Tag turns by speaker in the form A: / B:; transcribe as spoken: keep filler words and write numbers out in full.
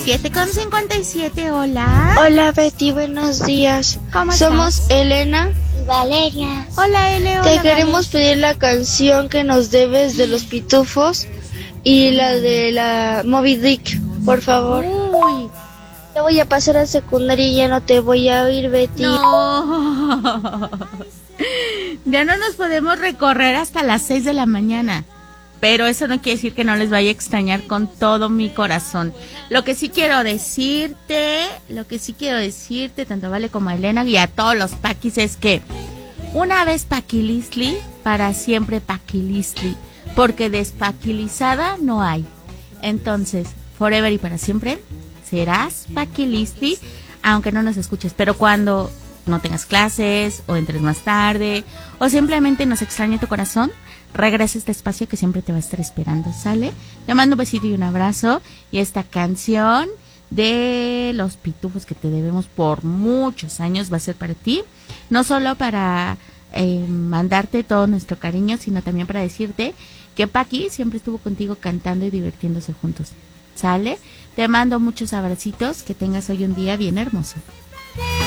A: siete con cincuenta y siete, hola.
B: Hola Betty, buenos días.
A: ¿Cómo
B: Somos
A: estás?
B: Elena y Valeria.
A: Hola, Ele, hola,
B: Te queremos
A: Vale.
B: pedir la canción que nos debes de los Pitufos y la de la Moby Dick, por favor.
A: Uy,
B: Te voy a pasar a secundaria y ya no te voy a oír, Betty.
A: no. Ya no nos podemos recorrer hasta las seis de la mañana. Pero eso no quiere decir que no les vaya a extrañar con todo mi corazón. Lo que sí quiero decirte, lo que sí quiero decirte, tanto a Vale como a Elena y a todos los paquis, es que una vez paquilistli, para siempre paquilistli, porque despaquilizada no hay. Entonces, forever y para siempre, serás paquilistli, aunque no nos escuches. Pero cuando no tengas clases, o entres más tarde, o simplemente nos extrañe tu corazón, regresa a este espacio que siempre te va a estar esperando, ¿sale? Te mando un besito y un abrazo. Y esta canción de los Pitufos que te debemos por muchos años va a ser para ti. No solo para eh, mandarte todo nuestro cariño, sino también para decirte que Paqui siempre estuvo contigo cantando y divirtiéndose juntos, ¿sale? Te mando muchos abracitos, que tengas hoy un día bien hermoso.